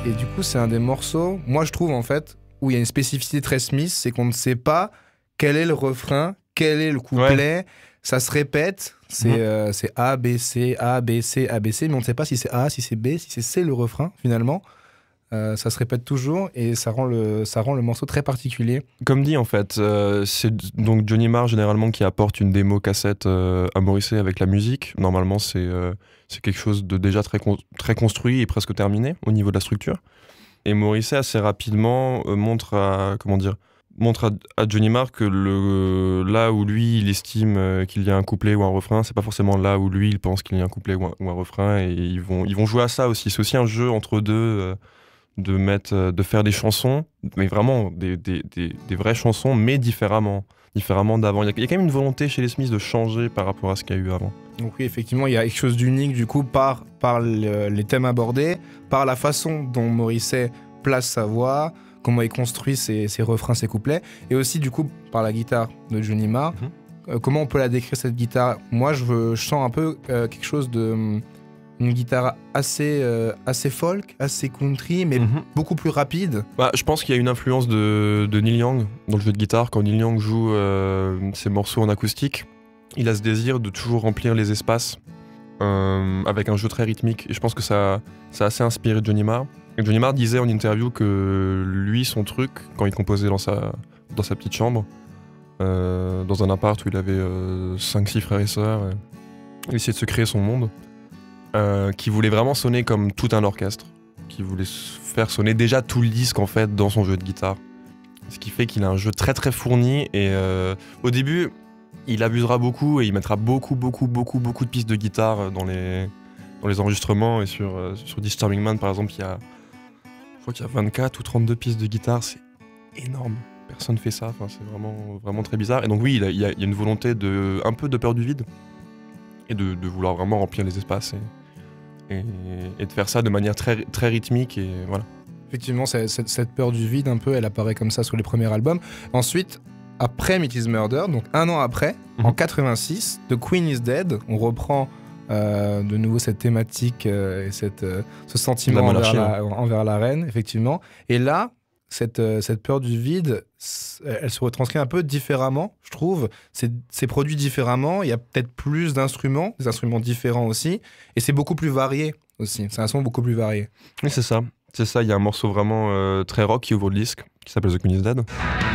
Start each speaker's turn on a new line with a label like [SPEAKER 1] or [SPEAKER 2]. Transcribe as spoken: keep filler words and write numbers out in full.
[SPEAKER 1] Et du coup, c'est un des morceaux, moi je trouve en fait, où il y a une spécificité très Smith, c'est qu'on ne sait pas quel est le refrain, quel est le couplet. Ouais. Ça se répète, c'est, mmh. euh, c'est A, B, C, A, B, C, A, B, C, mais on ne sait pas si c'est A, si c'est B, si c'est C le refrain finalement. Euh, ça se répète toujours et ça rend, le, ça rend le morceau très particulier.
[SPEAKER 2] Comme dit en fait, euh, c'est donc Johnny Marr généralement qui apporte une démo cassette euh, à Morrissey avec la musique. Normalement c'est, euh, c'est quelque chose de déjà très, con- très construit et presque terminé au niveau de la structure. Et Morrissey assez rapidement euh, montre à, comment dire, montre à, à Johnny Marr que le, là où lui il estime euh, qu'il y a un couplet ou un refrain, c'est pas forcément là où lui il pense qu'il y a un couplet ou un, ou un refrain, et ils vont, ils vont jouer à ça aussi. C'est aussi un jeu entre deux, euh, de, mettre, de faire des chansons, mais vraiment des, des, des, des vraies chansons, mais différemment, différemment d'avant. Il y, a, il y a quand même une volonté chez les Smiths de changer par rapport à ce qu'il y a eu avant.
[SPEAKER 1] Donc oui, effectivement, il y a quelque chose d'unique du coup par, par le, les thèmes abordés, par la façon dont Morrissey place sa voix, comment il construit ses, ses refrains, ses couplets, et aussi du coup par la guitare de Johnny Marr. Mm-hmm. Euh, comment on peut la décrire cette guitare ? Moi, je, veux, je sens un peu euh, quelque chose de... une guitare assez, euh, assez folk, assez country, mais mm-hmm. beaucoup plus rapide.
[SPEAKER 2] Bah, je pense qu'il y a une influence de, de Neil Young dans le jeu de guitare. Quand Neil Young joue euh, ses morceaux en acoustique, il a ce désir de toujours remplir les espaces euh, avec un jeu très rythmique. Et je pense que ça, ça a assez inspiré Johnny Marr. Et Johnny Marr disait en interview que lui, son truc, quand il composait dans sa, dans sa petite chambre, euh, dans un appart où il avait euh, cinq six frères et sœurs, et il essayait de se créer son monde, Euh, qui voulait vraiment sonner comme tout un orchestre, qui voulait faire sonner déjà tout le disque en fait dans son jeu de guitare. Ce qui fait qu'il a un jeu très très fourni et euh, au début il abusera beaucoup et il mettra beaucoup beaucoup beaucoup beaucoup de pistes de guitare dans les, dans les enregistrements, et sur, euh, sur Disturbing Man par exemple il y a, je crois qu'il y a vingt-quatre ou trente-deux pistes de guitare, c'est énorme. Personne fait ça, enfin, c'est vraiment, vraiment très bizarre. Et donc oui, il y a, il y a une volonté de, un peu de peur du vide et de, de vouloir vraiment remplir les espaces. Et, Et, et de faire ça de manière très, très rythmique, et voilà.
[SPEAKER 1] Effectivement, cette, cette peur du vide un peu, elle apparaît comme ça sur les premiers albums. Ensuite, après Meat Is Murder, donc un an après, mm-hmm. en quatre-vingt-six, The Queen Is Dead, on reprend euh, de nouveau cette thématique euh, et cette, euh, ce sentiment la envers, la, envers la reine, effectivement. Et là, cette, euh, cette peur du vide, elle se retranscrit un peu différemment, je trouve. C'est, c'est produit différemment, il y a peut-être plus d'instruments, des instruments différents aussi, et c'est beaucoup plus varié aussi. C'est un son beaucoup plus varié.
[SPEAKER 2] Oui, c'est ça. C'est ça, il y a un morceau vraiment euh, très rock qui ouvre le disque, qui s'appelle The Queen Is Dead.